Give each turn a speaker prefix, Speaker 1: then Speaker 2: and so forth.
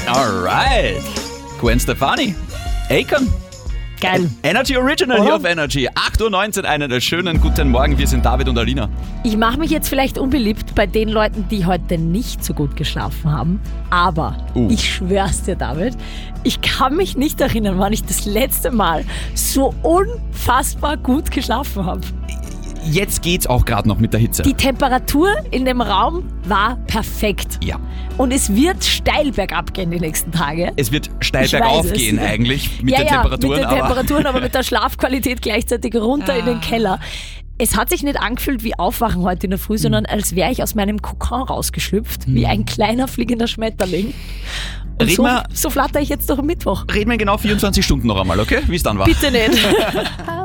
Speaker 1: Alright. Gwen Stefani. Akon.
Speaker 2: Geil.
Speaker 1: Energy Original hier auf Energy. 8:19 Uhr, einen schönen guten Morgen. Wir sind David und Alina.
Speaker 2: Ich mache mich jetzt vielleicht unbeliebt bei den Leuten, die heute nicht so gut geschlafen haben. Aber ich schwör's dir, David, ich kann mich nicht erinnern, wann ich das letzte Mal so unfassbar gut geschlafen habe.
Speaker 1: Jetzt geht's auch gerade noch mit der Hitze.
Speaker 2: Die Temperatur in dem Raum war perfekt.
Speaker 1: Ja.
Speaker 2: Und es wird steil bergab gehen die nächsten Tage.
Speaker 1: Es wird steil
Speaker 2: Ich
Speaker 1: bergauf
Speaker 2: weiß es.
Speaker 1: gehen eigentlich mit den
Speaker 2: Ja,
Speaker 1: Temperaturen.
Speaker 2: mit den Temperaturen, aber mit der Schlafqualität gleichzeitig runter in den Keller. Es hat sich nicht angefühlt wie Aufwachen heute in der Früh, sondern als wäre ich aus meinem Kokon rausgeschlüpft, wie ein kleiner fliegender Schmetterling. Und so flatter ich jetzt doch am Mittwoch.
Speaker 1: Reden wir genau 24 Stunden noch einmal, okay? Wie es dann war.
Speaker 2: Bitte nicht.